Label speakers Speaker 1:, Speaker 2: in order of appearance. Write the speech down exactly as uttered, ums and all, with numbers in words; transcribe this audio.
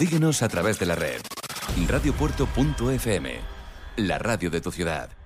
Speaker 1: Síguenos a través de la red. radiopuerto punto f m, la radio de tu ciudad.